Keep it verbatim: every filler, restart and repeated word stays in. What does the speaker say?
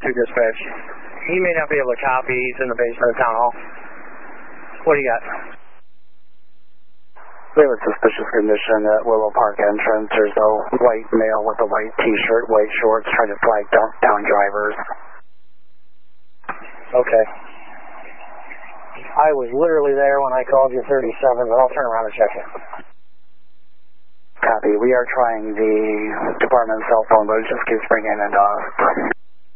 two dispatch. He may not be able to copy. He's in the basement of town hall. What do you got? We have a suspicious condition at Willow Park entrance. There's a white male with a white t-shirt, white shorts, trying to flag down, down drivers. Okay. I was literally there when I called you thirty-seven, but I'll turn around and check it. Copy. We are trying the department cell phone, but it just keeps ringing and off.